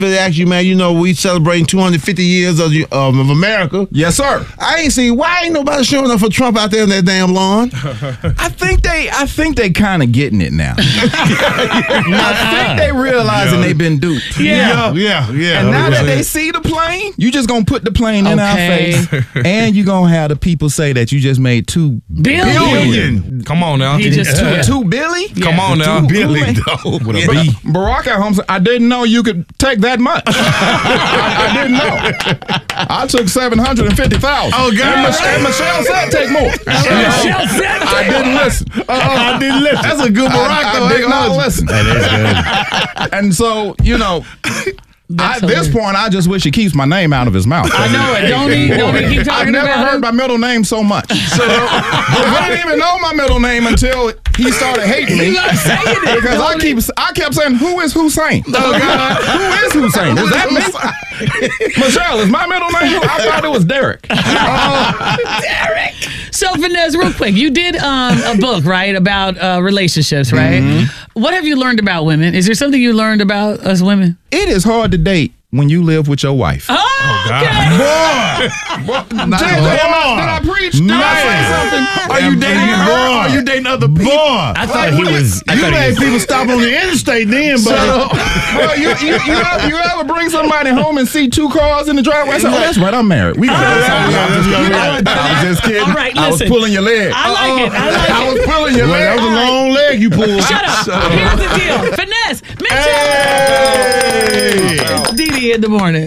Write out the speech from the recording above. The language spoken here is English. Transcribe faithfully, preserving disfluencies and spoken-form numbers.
to ask you, man, you know, we celebrating two hundred fifty years of, um, of America. Yes, sir. I ain't seen, why ain't nobody showing up for Trump out there in that damn lawn? I think they I think they kind of getting it now. I think they realizing Yeah. they've been duped. Yeah, yeah, yeah. And now that they see the plane, you just gonna put the plane in our Okay. face, and you gonna have the people say that you just made two Billion. billion. Come on now. He just Two, yeah. two Billy? Come on now. Two Billy, Billy. though. With a Yeah. B. Barack at home said, I didn't know you could take that much. I, I didn't know. I took seven hundred fifty thousand. Oh, God. And, Mich- and Michelle said take more. Michelle said I didn't listen. I didn't listen. That's a good Barack, I, though. I did ain't not gonna- listen. That is good. And so, you know, That's at this hilarious. point, I just wish he keeps my name out of his mouth. I know it. Don't he? Don't he keep I've talking never about heard it? my middle name so much. So I didn't even know my middle name until he started hating me. You love saying it, Because I don't keep I kept saying, who is Hussein? Oh God, who is Hussein? Is that me? Michelle, is my middle name? I thought it was Derek. Derek. So, Finesse, real quick, you did um, a book, right, about uh, relationships, right? Mm-hmm. What have you learned about women? Is there something you learned about us women? It is hard to date when you live with your wife. Oh, okay. Boy, did, did, I, did I preach? Did I say Man. something? Are you dating her? Boy. Are you dating other people? Boy, I thought he was. I you thought he made was. people stop on the interstate then, buddy. Well, you, you, you, ever, you ever bring somebody home and see two cars in the driveway? I say, oh, that's right, I'm married. We got yeah, I was just kidding. All right, I was listen. pulling your leg. I like it. I like I it. was pulling your Well, leg. that was a long leg you pulled. Shut up. Here's the deal. Finesse. Mitchell. Hey. It's D D in the morning.